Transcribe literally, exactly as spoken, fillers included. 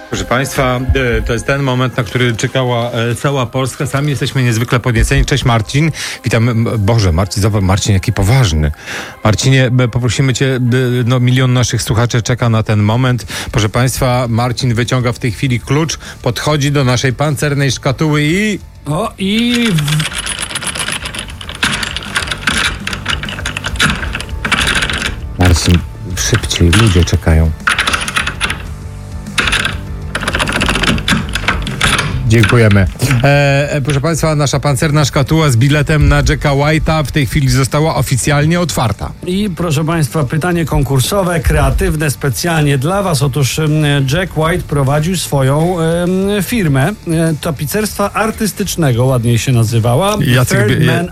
Proszę Państwa, to jest ten moment, na który czekała cała Polska. Sami jesteśmy niezwykle podnieceni. Cześć Marcin. Witam. Boże, Marcin, zobacz, Marcin, jaki poważny. Marcinie, poprosimy Cię, no milion naszych słuchaczy czeka na ten moment. Proszę Państwa, Marcin wyciąga w tej chwili klucz, podchodzi do naszej pancernej szkatuły i... O, i... Marcin, szybciej, ludzie czekają. Dziękujemy. E, proszę Państwa, nasza pancerna szkatuła z biletem na Jacka White'a w tej chwili została oficjalnie otwarta. I proszę Państwa, pytanie konkursowe, kreatywne, specjalnie dla Was. Otóż Jack White prowadził swoją e, firmę e, tapicerstwa artystycznego, ładniej się nazywała. Jacek, Third Man